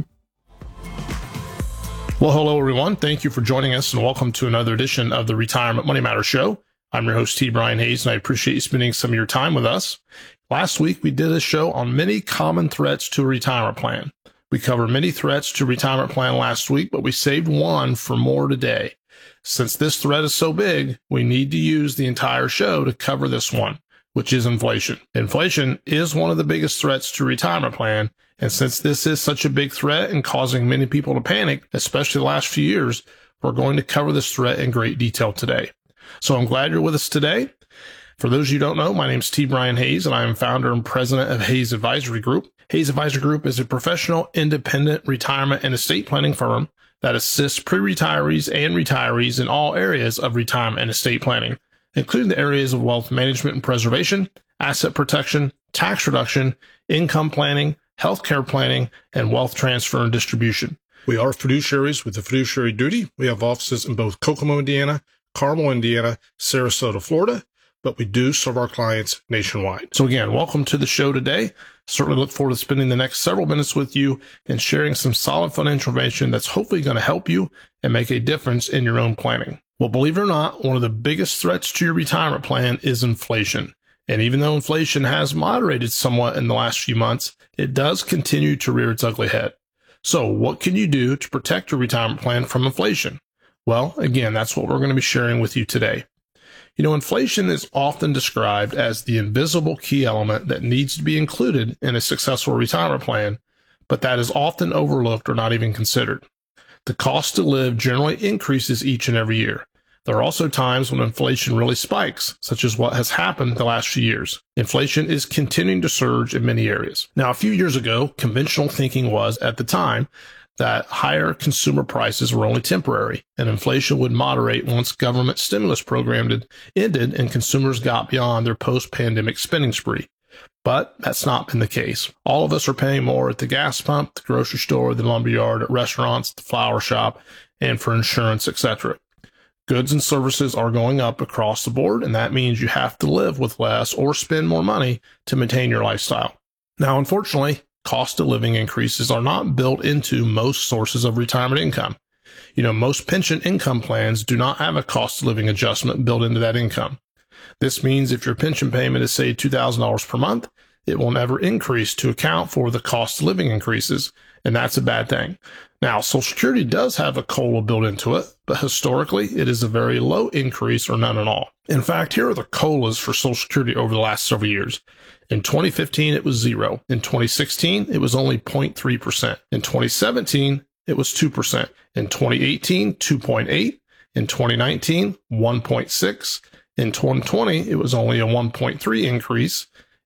Well, hello, everyone. Thank you for joining us, and welcome to another edition of the Retirement Money Matters Show. I'm your host, T. Brian Hayes, and I appreciate you spending some of your time with us. Last week, we did a show on many common threats to a retirement plan. We covered many threats to a retirement plan last week, but we saved one for more today. Since this threat is so big, we need to use the entire show to cover this one, which is inflation. Inflation is one of the biggest threats to a retirement plan, and since this is such a big threat and causing many people to panic, especially the last few years, we're going to cover this threat in great detail today. So I'm glad you're with us today. For those of you who don't know, my name is T. Brian Hayes, and I am founder and president of Hayes Advisory Group. Hayes Advisory Group is a professional, independent retirement and estate planning firm that assists pre-retirees and retirees in all areas of retirement and estate planning, including the areas of wealth management and preservation, asset protection, tax reduction, income planning, healthcare planning, and wealth transfer and distribution.
We are fiduciaries with a fiduciary duty. We have offices in both Kokomo, Indiana, Carmel, Indiana, Sarasota, Florida, but we do serve our clients nationwide.
So again, welcome to the show today. Certainly look forward to spending the next several minutes with you and sharing some solid financial information that's hopefully going to help you and make a difference in your own planning. Well, believe it or not, one of the biggest threats to your retirement plan is inflation. And even though inflation has moderated somewhat in the last few months, it does continue to rear its ugly head. So what can you do to protect your retirement plan from inflation? Well, again, that's what we're going to be sharing with you today. You know, inflation is often described as the invisible key element that needs to be included in a successful retirement plan, but that is often overlooked or not even considered. The cost to live generally increases each and every year. There are also times when inflation really spikes, such as what has happened the last few years. Inflation is continuing to surge in many areas. Now, a few years ago, conventional thinking was, at the time, that higher consumer prices were only temporary, and inflation would moderate once government stimulus program ended and consumers got beyond their post-pandemic spending spree. But that's not been the case. All of us are paying more at the gas pump, the grocery store, the lumberyard, at restaurants, the flower shop, and for insurance, et cetera. Goods and services are going up across the board, and that means you have to live with less or spend more money to maintain your lifestyle. Now, unfortunately, cost of living increases are not built into most sources of retirement income. You know, most pension income plans do not have a cost of living adjustment built into that income. This means if your pension payment is, say, two thousand dollars per month, it will never increase to account for the cost of living increases, and that's a bad thing. Now, Social Security does have a COLA built into it, but historically, it is a very low increase or none at all. In fact, here are the COLAs for Social Security over the last several years. In twenty fifteen, it was zero. In twenty sixteen, it was only zero point three percent. In twenty seventeen, it was two percent. In twenty eighteen, two point eight. In twenty nineteen, one point six. In twenty twenty, it was only a one point three increase.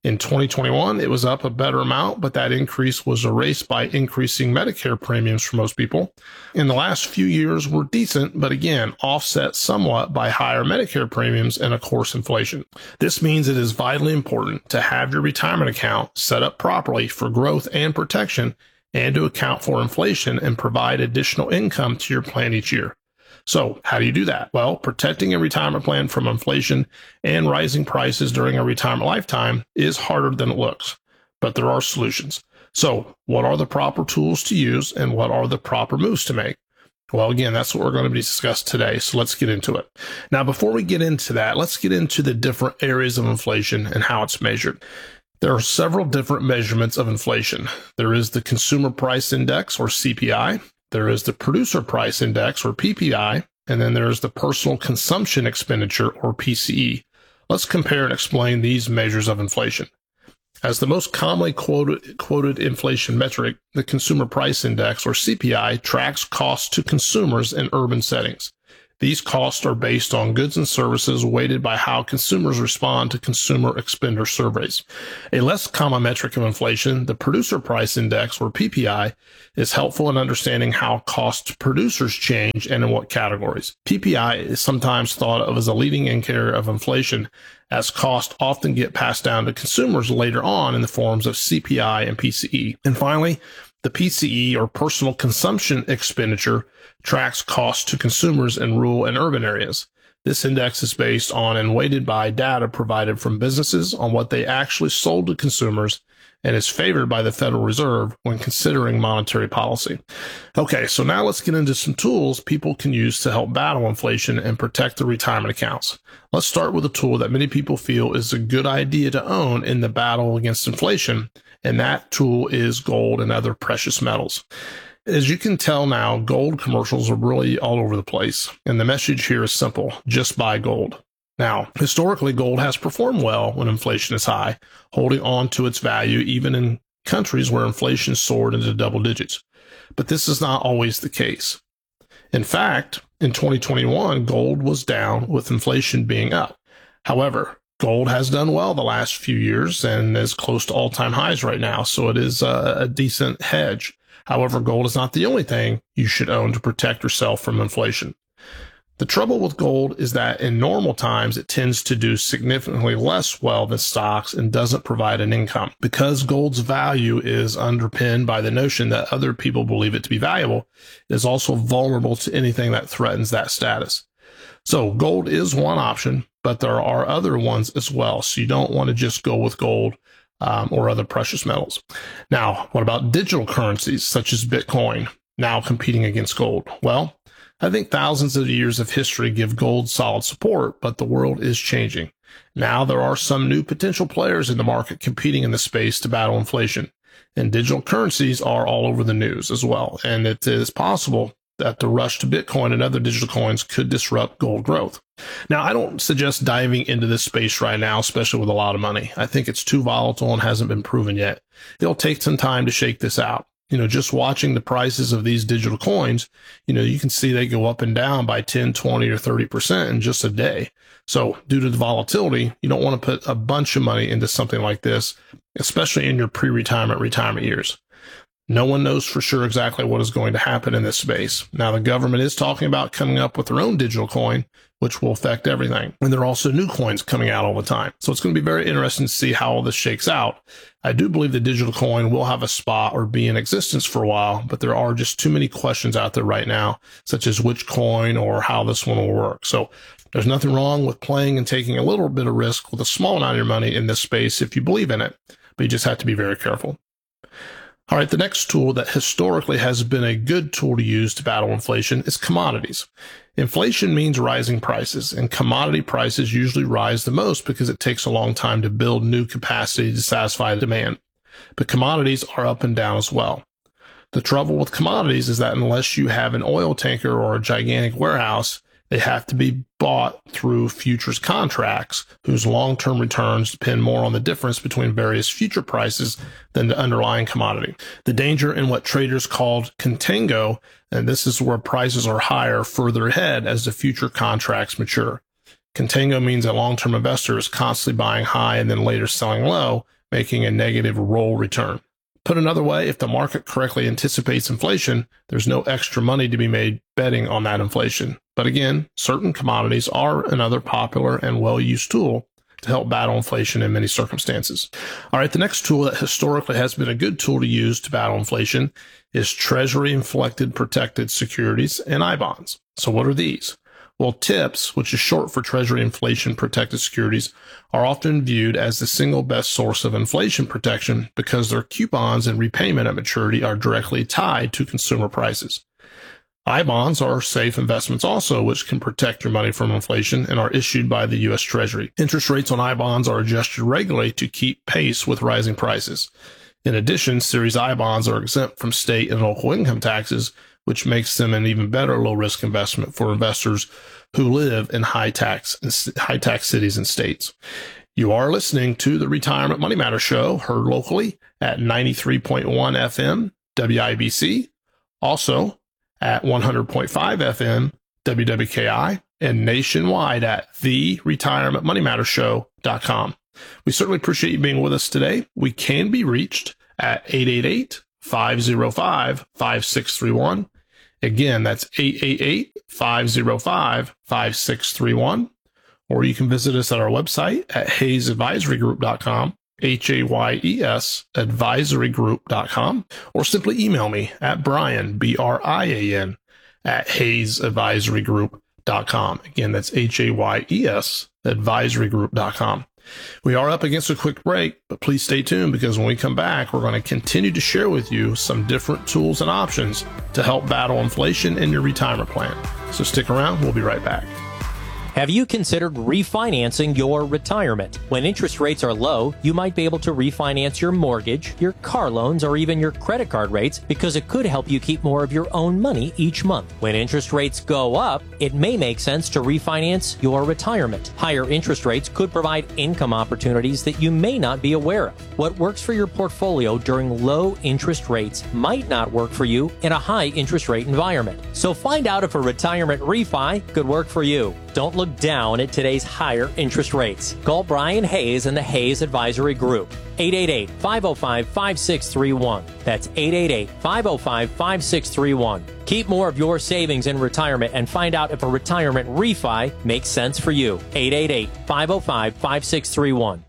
In twenty twenty-one, it was up a better amount, but that increase was erased by increasing Medicare premiums for most people. In the last few years were decent, but again, offset somewhat by higher Medicare premiums and, of course, inflation. This means it is vitally important to have your retirement account set up properly for growth and protection and to account for inflation and provide additional income to your plan each year. So how do you do that? Well, protecting a retirement plan from inflation and rising prices during a retirement lifetime is harder than it looks, but there are solutions. So what are the proper tools to use and what are the proper moves to make? Well, again, that's what we're going to be discussed today. So let's get into it. Now, before we get into that, let's get into the different areas of inflation and how it's measured. There are several different measurements of inflation. There is the Consumer Price Index, or C P I. There is the Producer Price Index, or P P I, and then there's the Personal Consumption Expenditure, or P C E. Let's compare and explain these measures of inflation. As the most commonly quoted, quoted inflation metric, the Consumer Price Index, or C P I, tracks costs to consumers in urban settings. These costs are based on goods and services weighted by how consumers respond to consumer expenditure surveys. A less common metric of inflation, the Producer Price Index, or P P I, is helpful in understanding how costs to producers change and in what categories. P P I is sometimes thought of as a leading indicator of inflation, as costs often get passed down to consumers later on in the forms of C P I and P C E. And finally, the P C E, or Personal Consumption Expenditure, tracks costs to consumers in rural and urban areas. This index is based on and weighted by data provided from businesses on what they actually sold to consumers and is favored by the Federal Reserve when considering monetary policy. Okay, so now let's get into some tools people can use to help battle inflation and protect their retirement accounts. Let's start with a tool that many people feel is a good idea to own in the battle against inflation, and that tool is gold and other precious metals. As you can tell now, gold commercials are really all over the place, and the message here is simple: just buy gold. Now, historically, gold has performed well when inflation is high, holding on to its value even in countries where inflation soared into double digits. But this is not always the case. In fact, in twenty twenty-one, gold was down with inflation being up. However, gold has done well the last few years and is close to all-time highs right now, so it is a, a decent hedge. However, gold is not the only thing you should own to protect yourself from inflation. The trouble with gold is that in normal times, it tends to do significantly less well than stocks and doesn't provide an income. Because gold's value is underpinned by the notion that other people believe it to be valuable, it is also vulnerable to anything that threatens that status. So gold is one option, but there are other ones as well. So you don't want to just go with gold um, or other precious metals. Now, what about digital currencies such as Bitcoin now competing against gold? Well, I think thousands of years of history give gold solid support, but the world is changing. Now there are some new potential players in the market competing in the space to battle inflation, and digital currencies are all over the news as well. And it is possible that the rush to Bitcoin and other digital coins could disrupt gold growth. Now, I don't suggest diving into this space right now, especially with a lot of money. I think it's too volatile and hasn't been proven yet. It'll take some time to shake this out. You know, just watching the prices of these digital coins, you know, you can see they go up and down by ten, twenty, or thirty percent in just a day. So due to the volatility, you don't want to put a bunch of money into something like this, especially in your pre-retirement, retirement years. No one knows for sure exactly what is going to happen in this space. Now, the government is talking about coming up with their own digital coin, which will affect everything. And there are also new coins coming out all the time. So it's going to be very interesting to see how all this shakes out. I do believe the digital coin will have a spot or be in existence for a while, but there are just too many questions out there right now, such as which coin or how this one will work. So there's nothing wrong with playing and taking a little bit of risk with a small amount of your money in this space if you believe in it, but you just have to be very careful. All right, the next tool that historically has been a good tool to use to battle inflation is commodities. Inflation means rising prices, and commodity prices usually rise the most because it takes a long time to build new capacity to satisfy the demand. But commodities are up and down as well. The trouble with commodities is that unless you have an oil tanker or a gigantic warehouse, they have to be bought through futures contracts whose long-term returns depend more on the difference between various future prices than the underlying commodity. The danger in what traders called contango, and this is where prices are higher further ahead as the future contracts mature. Contango means a long-term investor is constantly buying high and then later selling low, making a negative roll return. Put another way, if the market correctly anticipates inflation, there's no extra money to be made betting on that inflation. But again, certain commodities are another popular and well-used tool to help battle inflation in many circumstances. All right, the next tool that historically has been a good tool to use to battle inflation is Treasury-inflected protected securities and I bonds. So what are these? Well, TIPS, which is short for Treasury Inflation Protected Securities, are often viewed as the single best source of inflation protection because their coupons and repayment at maturity are directly tied to consumer prices. I bonds are safe investments also, which can protect your money from inflation and are issued by the U S Treasury. Interest rates on I bonds are adjusted regularly to keep pace with rising prices. In addition, Series I bonds are exempt from state and local income taxes, which makes them an even better low-risk investment for investors who live in high-tax high-tax cities and states. You are listening to the Retirement Money Matter Show, heard locally at ninety-three point one F M W I B C, also at one hundred point five F M W W K I, and nationwide at the retirement money matter show dot com. We certainly appreciate you being with us today. We can be reached at eight eight eight, five oh five, five six three one. Again, that's eight eight eight, five oh five, five six three one. Or you can visit us at our website at hayes advisory group dot com, H A Y E S advisory group dot com, or simply email me at Brian, B R I A N, at hayes advisory group dot com. Again, that's H A Y E S advisory group dot com. We are up against a quick break, but please stay tuned because when we come back, we're going to continue to share with you some different tools and options to help battle inflation in your retirement plan. So stick around. We'll be right back.
Have you considered refinancing your retirement? When interest rates are low, you might be able to refinance your mortgage, your car loans, or even your credit card rates because it could help you keep more of your own money each month. When interest rates go up, it may make sense to refinance your retirement. Higher interest rates could provide income opportunities that you may not be aware of. What works for your portfolio during low interest rates might not work for you in a high interest rate environment. So find out if a retirement refi could work for you. Don't look down at today's higher interest rates. Call Brian Hayes and the Hayes Advisory Group. eight eight eight, five oh five, five six three one. That's eight eight eight, five oh five, five six three one. Keep more of your savings in retirement and find out if a retirement refi makes sense for you. eight eight eight, five oh five, five six three one.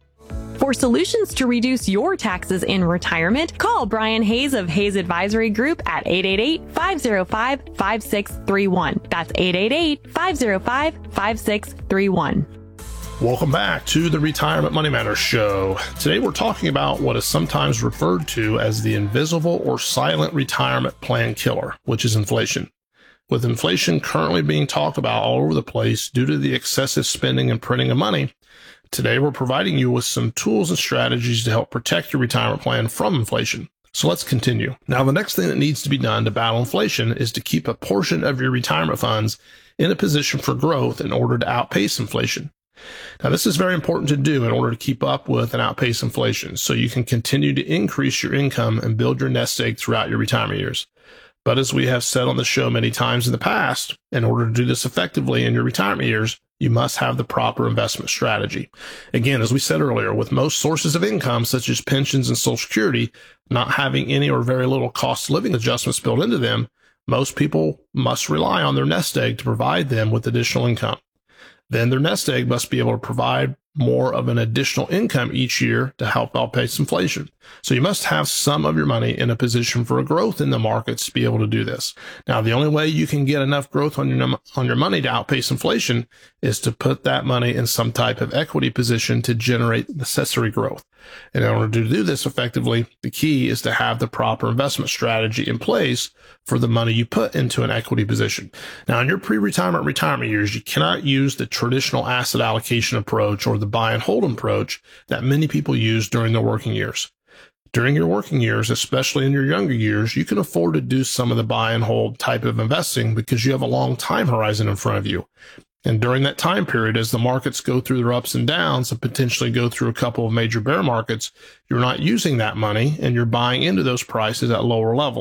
For solutions to reduce your taxes in retirement, call Brian Hayes of Hayes Advisory Group at eight eight eight, five oh five, five six three one. That's eight eight eight, five oh five, five six three one.
Welcome back to the Retirement Money Matters Show. Today we're talking about what is sometimes referred to as the invisible or silent retirement plan killer, which is inflation. With inflation currently being talked about all over the place due to the excessive spending and printing of money, today we're providing you with some tools and strategies to help protect your retirement plan from inflation. So let's continue. Now, the next thing that needs to be done to battle inflation is to keep a portion of your retirement funds in a position for growth in order to outpace inflation. Now, this is very important to do in order to keep up with and outpace inflation so you can continue to increase your income and build your nest egg throughout your retirement years. But as we have said on the show many times in the past, in order to do this effectively in your retirement years, you must have the proper investment strategy. Again, as we said earlier, with most sources of income, such as pensions and Social Security, not having any or very little cost of living adjustments built into them, most people must rely on their nest egg to provide them with additional income. Then their nest egg must be able to provide more of an additional income each year to help outpace inflation. So you must have some of your money in a position for a growth in the markets to be able to do this. Now, the only way you can get enough growth on your on your money to outpace inflation is to put that money in some type of equity position to generate necessary growth. And in order to do this effectively, the key is to have the proper investment strategy in place for the money you put into an equity position. Now, in your pre-retirement retirement years, you cannot use the traditional asset allocation approach or the buy and hold approach that many people use during their working years. During your working years, especially in your younger years, you can afford to do some of the buy and hold type of investing because you have a long time horizon in front of you. And during that time period, as the markets go through their ups and downs and potentially go through a couple of major bear markets, you're not using that money and you're buying into those prices at lower levels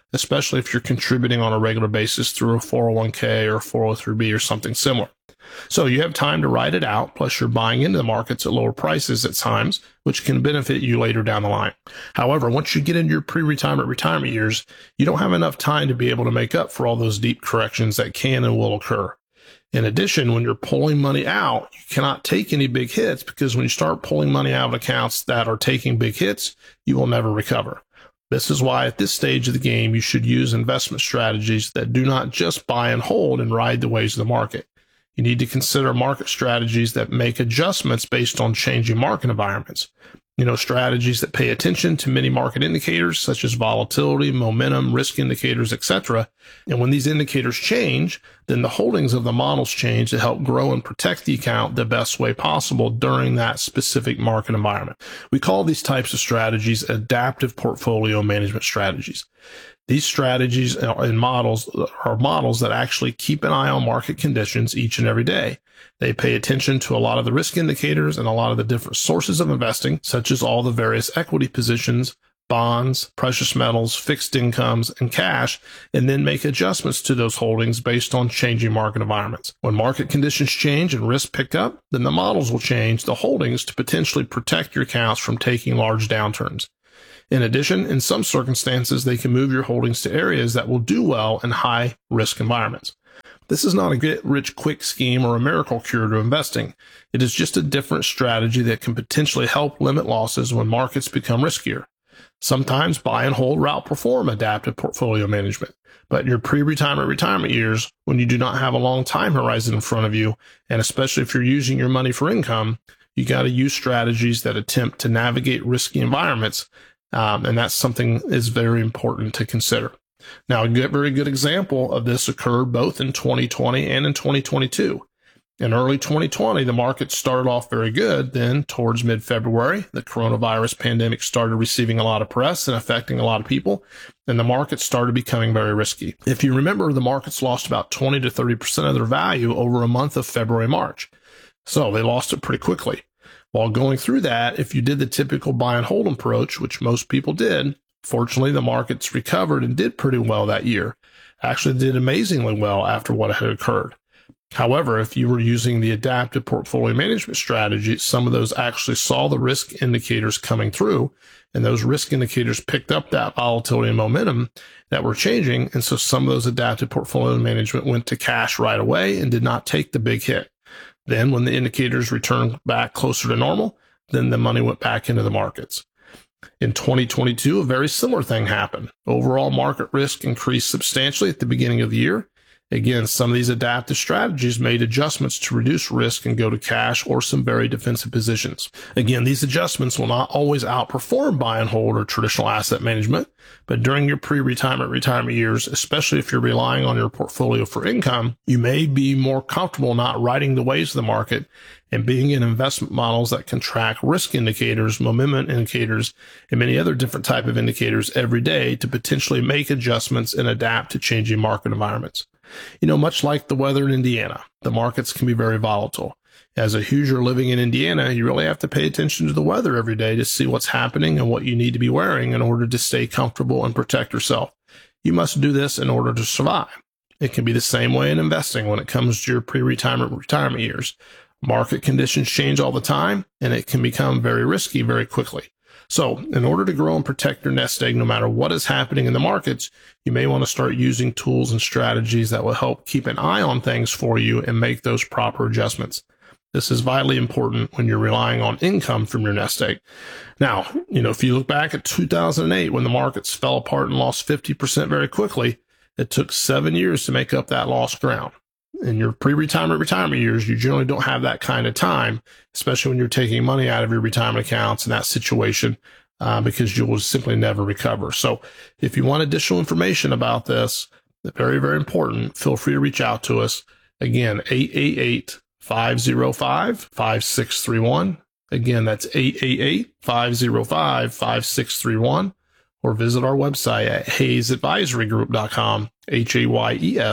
especially if you're contributing on a regular basis through a four oh one k or a four oh three b or something similar. So you have time to ride it out, plus you're buying into the markets at lower prices at times, which can benefit you later down the line. However, once you get into your pre-retirement retirement years, you don't have enough time to be able to make up for all those deep corrections that can and will occur. In addition, when you're pulling money out, you cannot take any big hits, because when you start pulling money out of accounts that are taking big hits, you will never recover. This is why at this stage of the game, you should use investment strategies that do not just buy and hold and ride the waves of the market. You need to consider market strategies that make adjustments based on changing market environments. You know, strategies that pay attention to many market indicators such as volatility, momentum, risk indicators, et cetera. And when these indicators change, then the holdings of the models change to help grow and protect the account the best way possible during that specific market environment. We call these types of strategies adaptive portfolio management strategies. These strategies and models are models that actually keep an eye on market conditions each and every day. They pay attention to a lot of the risk indicators and a lot of the different sources of investing, such as all the various equity positions, bonds, precious metals, fixed incomes, and cash, and then make adjustments to those holdings based on changing market environments. When market conditions change and risk pick up, then the models will change the holdings to potentially protect your accounts from taking large downturns. In addition, in some circumstances, they can move your holdings to areas that will do well in high risk environments. This is not a get rich quick scheme or a miracle cure to investing. It is just a different strategy that can potentially help limit losses when markets become riskier. Sometimes buy and hold will outperform adaptive portfolio management. But in your pre-retirement retirement years, when you do not have a long time horizon in front of you, and especially if you're using your money for income, you got to use strategies that attempt to navigate risky environments. Um, and that's something is very important to consider. Now, a good, very good example of this occurred both in twenty twenty and in twenty twenty-two. In early twenty twenty, the market started off very good. Then, towards mid-February, the coronavirus pandemic started receiving a lot of press and affecting a lot of people, and the market started becoming very risky. If you remember, the markets lost about twenty to thirty percent of their value over a month of February, March. So they lost it pretty quickly. While going through that, if you did the typical buy and hold approach, which most people did, fortunately, the markets recovered and did pretty well that year. Actually did amazingly well after what had occurred. However, if you were using the adaptive portfolio management strategy, some of those actually saw the risk indicators coming through, and those risk indicators picked up that volatility and momentum that were changing. And so some of those adaptive portfolio management went to cash right away and did not take the big hit. Then when the indicators returned back closer to normal, then the money went back into the markets. In twenty twenty-two, a very similar thing happened. Overall market risk increased substantially at the beginning of the year. Again, some of these adaptive strategies made adjustments to reduce risk and go to cash or some very defensive positions. Again, these adjustments will not always outperform buy and hold or traditional asset management, but during your pre-retirement retirement years, especially if you're relying on your portfolio for income, you may be more comfortable not riding the waves of the market and being in investment models that can track risk indicators, momentum indicators, and many other different type of indicators every day to potentially make adjustments and adapt to changing market environments. You know, much like the weather in Indiana, the markets can be very volatile. As a Hoosier living in Indiana, you really have to pay attention to the weather every day to see what's happening and what you need to be wearing in order to stay comfortable and protect yourself. You must do this in order to survive. It can be the same way in investing when it comes to your pre-retirement retirement years. Market conditions change all the time, and it can become very risky very quickly. So in order to grow and protect your nest egg, no matter what is happening in the markets, you may want to start using tools and strategies that will help keep an eye on things for you and make those proper adjustments. This is vitally important when you're relying on income from your nest egg. Now, you know, if you look back at two thousand eight, when the markets fell apart and lost fifty percent very quickly, it took seven years to make up that lost ground. In your pre-retirement retirement years, you generally don't have that kind of time, especially when you're taking money out of your retirement accounts in that situation, uh, because you will simply never recover. So if you want additional information about this, very, very important, feel free to reach out to us. Again, eight eight eight, five oh five, five six three one. Again, that's eight eight eight, five oh five, five six three one, or visit our website at hayes advisory group dot com, H A Y E S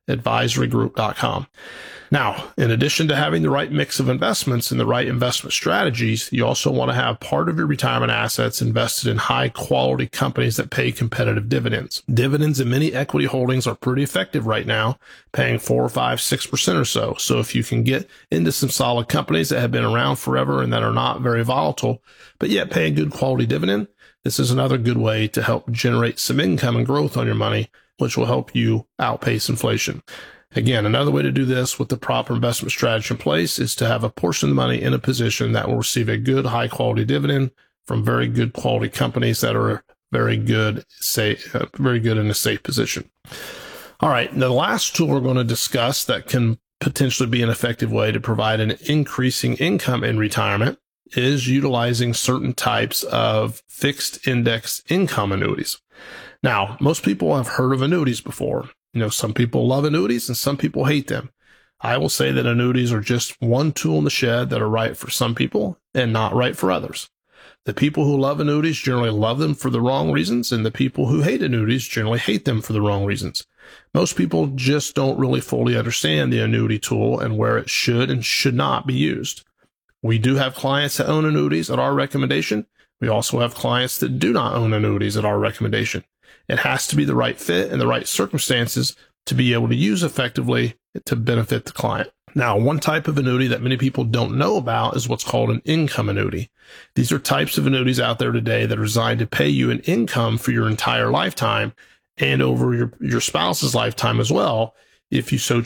advisory group dot com. Now, in addition to having the right mix of investments and the right investment strategies, you also want to have part of your retirement assets invested in high quality companies that pay competitive dividends. Dividends in many equity holdings are pretty effective right now, paying four or five, six percent or so. So if you can get into some solid companies that have been around forever and that are not very volatile, but yet pay a good quality dividend, this is another good way to help generate some income and growth on your money, which will help you outpace inflation. Again, another way to do this with the proper investment strategy in place is to have a portion of the money in a position that will receive a good, high quality dividend from very good quality companies that are very good, say, uh, very good in a safe position. All right. Now, the last tool we're going to discuss that can potentially be an effective way to provide an increasing income in retirement is utilizing certain types of fixed index income annuities. Now, most people have heard of annuities before. You know, some people love annuities and some people hate them. I will say that annuities are just one tool in the shed that are right for some people and not right for others. The people who love annuities generally love them for the wrong reasons, and the people who hate annuities generally hate them for the wrong reasons. Most people just don't really fully understand the annuity tool and where it should and should not be used. We do have clients that own annuities at our recommendation. We also have clients that do not own annuities at our recommendation. It has to be the right fit and the right circumstances to be able to use effectively to benefit the client. Now, one type of annuity that many people don't know about is what's called an income annuity. These are types of annuities out there today that are designed to pay you an income for your entire lifetime and over your, your spouse's lifetime as well, if you so